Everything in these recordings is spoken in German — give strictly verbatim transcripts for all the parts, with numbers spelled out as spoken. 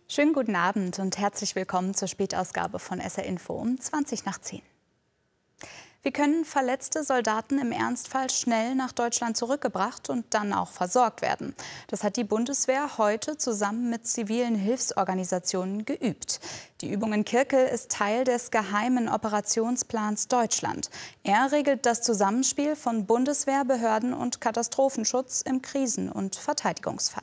Schönen guten Abend und herzlich willkommen zur Spätausgabe von S R Info um zwanzig nach zehn. Wie können verletzte Soldaten im Ernstfall schnell nach Deutschland zurückgebracht und dann auch versorgt werden? Das hat die Bundeswehr heute zusammen mit zivilen Hilfsorganisationen geübt. Die Übung in Kirkel ist Teil des geheimen Operationsplans Deutschland. Er regelt das Zusammenspiel von Bundeswehr, Behörden und Katastrophenschutz im Krisen- und Verteidigungsfall.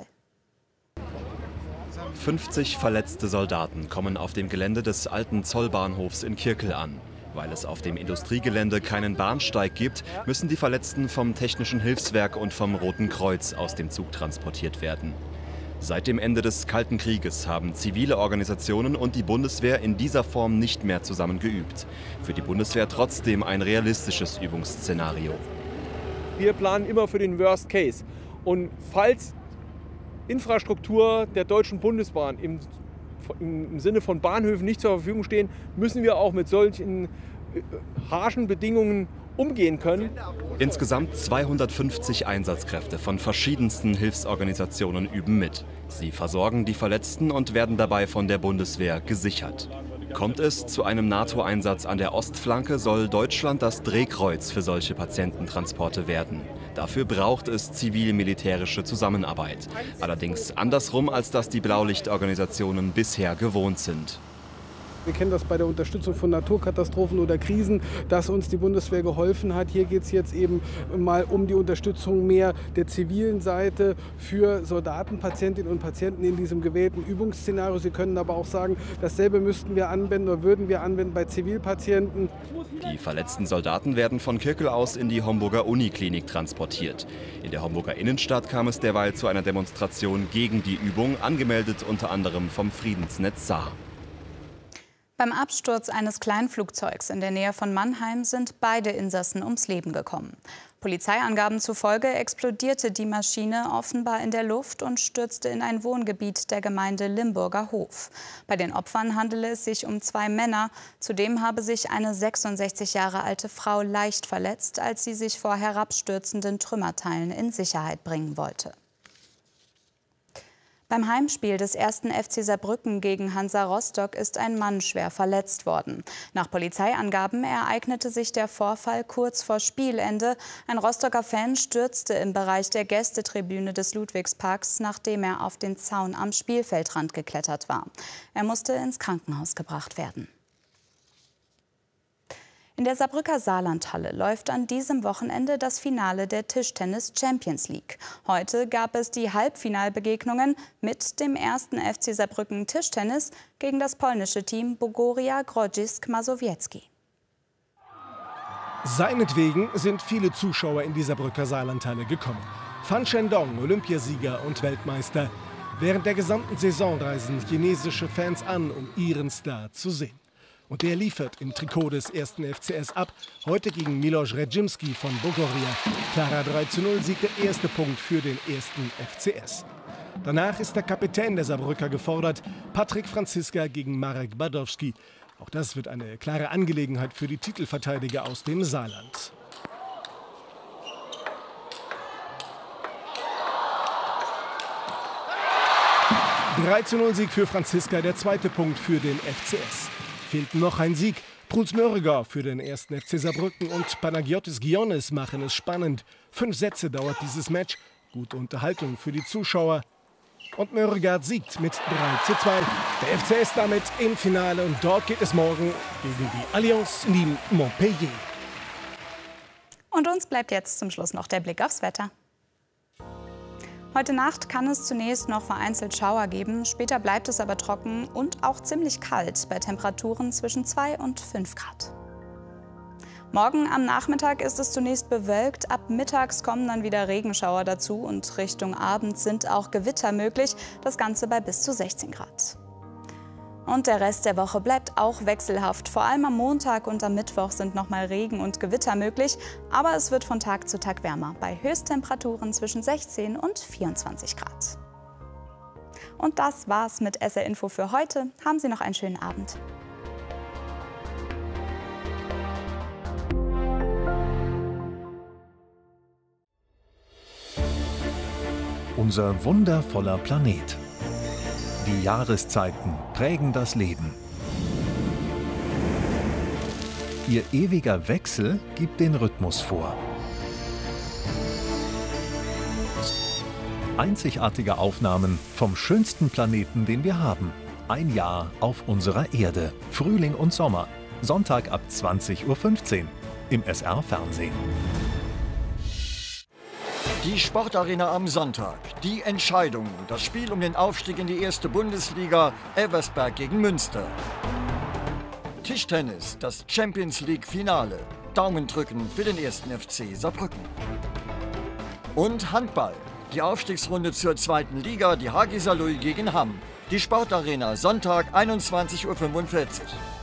fünfzig verletzte Soldaten kommen auf dem Gelände des alten Zollbahnhofs in Kirkel an. Weil es auf dem Industriegelände keinen Bahnsteig gibt, müssen die Verletzten vom Technischen Hilfswerk und vom Roten Kreuz aus dem Zug transportiert werden. Seit dem Ende des Kalten Krieges haben zivile Organisationen und die Bundeswehr in dieser Form nicht mehr zusammen geübt. Für die Bundeswehr trotzdem ein realistisches Übungsszenario. Wir planen immer für den Worst Case. Und falls Infrastruktur der Deutschen Bundesbahn im, im Sinne von Bahnhöfen nicht zur Verfügung stehen, müssen wir auch mit solchen harschen Bedingungen umgehen können. Insgesamt zweihundertfünfzig Einsatzkräfte von verschiedensten Hilfsorganisationen üben mit. Sie versorgen die Verletzten und werden dabei von der Bundeswehr gesichert. Kommt es zu einem NATO-Einsatz an der Ostflanke, soll Deutschland das Drehkreuz für solche Patiententransporte werden. Dafür braucht es zivil-militärische Zusammenarbeit. Allerdings andersrum, als das die Blaulichtorganisationen bisher gewohnt sind. Wir kennen das bei der Unterstützung von Naturkatastrophen oder Krisen, dass uns die Bundeswehr geholfen hat. Hier geht es jetzt eben mal um die Unterstützung mehr der zivilen Seite für Soldaten, Patientinnen und Patienten in diesem gewählten Übungsszenario. Sie können aber auch sagen, dasselbe müssten wir anwenden oder würden wir anwenden bei Zivilpatienten. Die verletzten Soldaten werden von Kirkel aus in die Homburger Uniklinik transportiert. In der Homburger Innenstadt kam es derweil zu einer Demonstration gegen die Übung, angemeldet unter anderem vom Friedensnetz Saar. Beim Absturz eines Kleinflugzeugs in der Nähe von Mannheim sind beide Insassen ums Leben gekommen. Polizeiangaben zufolge explodierte die Maschine offenbar in der Luft und stürzte in ein Wohngebiet der Gemeinde Limburger Hof. Bei den Opfern handele es sich um zwei Männer. Zudem habe sich eine sechsundsechzig Jahre alte Frau leicht verletzt, als sie sich vor herabstürzenden Trümmerteilen in Sicherheit bringen wollte. Beim Heimspiel des ersten F C Saarbrücken gegen Hansa Rostock ist ein Mann schwer verletzt worden. Nach Polizeiangaben ereignete sich der Vorfall kurz vor Spielende. Ein Rostocker Fan stürzte im Bereich der Gästetribüne des Ludwigsparks, nachdem er auf den Zaun am Spielfeldrand geklettert war. Er musste ins Krankenhaus gebracht werden. In der Saarbrücker Saarlandhalle läuft an diesem Wochenende das Finale der Tischtennis Champions League. Heute gab es die Halbfinalbegegnungen mit dem ersten F C Saarbrücken Tischtennis gegen das polnische Team Bogoria Grodzisk-Mazowiecki. Seinetwegen sind viele Zuschauer in die Saarbrücker Saarlandhalle gekommen. Fan Shendong, Olympiasieger und Weltmeister. Während der gesamten Saison reisen chinesische Fans an, um ihren Star zu sehen. Und der liefert im Trikot des ersten F C S ab. Heute gegen Miloš Redžimský von Bogoria. Klarer drei zu null Sieg, der erste Punkt für den ersten F C S. Danach ist der Kapitän der Saarbrücker gefordert. Patryk Franziska gegen Marek Badowski. Auch das wird eine klare Angelegenheit für die Titelverteidiger aus dem Saarland. drei zu null Sieg für Franziska, der zweite Punkt für den F C S. Fehlt noch ein Sieg. Truls Mörger für den ersten F C Saarbrücken und Panagiotis Gionis machen es spannend. Fünf Sätze dauert dieses Match. Gute Unterhaltung für die Zuschauer. Und Mörger siegt mit drei zu zwei. Der F C ist damit im Finale und dort geht es morgen gegen die Alliance Nîmes Montpellier. Und uns bleibt jetzt zum Schluss noch der Blick aufs Wetter. Heute Nacht kann es zunächst noch vereinzelt Schauer geben, später bleibt es aber trocken und auch ziemlich kalt bei Temperaturen zwischen zwei und fünf Grad. Morgen am Nachmittag ist es zunächst bewölkt, ab mittags kommen dann wieder Regenschauer dazu und Richtung Abend sind auch Gewitter möglich, das Ganze bei bis zu sechzehn Grad. Und der Rest der Woche bleibt auch wechselhaft. Vor allem am Montag und am Mittwoch sind nochmal Regen und Gewitter möglich. Aber es wird von Tag zu Tag wärmer, bei Höchsttemperaturen zwischen sechzehn und vierundzwanzig Grad. Und das war's mit S R Info für heute. Haben Sie noch einen schönen Abend. Unser wundervoller Planet. Die Jahreszeiten prägen das Leben. Ihr ewiger Wechsel gibt den Rhythmus vor. Einzigartige Aufnahmen vom schönsten Planeten, den wir haben. Ein Jahr auf unserer Erde. Frühling und Sommer. Sonntag ab zwanzig Uhr fünfzehn im S R-Fernsehen. Die Sportarena am Sonntag. Die Entscheidung. Das Spiel um den Aufstieg in die erste Bundesliga. Elversberg gegen Münster. Tischtennis. Das Champions League-Finale. Daumen drücken für den ersten F C Saarbrücken. Und Handball. Die Aufstiegsrunde zur zweiten Liga, die Hagi Saarlouis gegen Hamm. Die Sportarena, Sonntag einundzwanzig Uhr fünfundvierzig.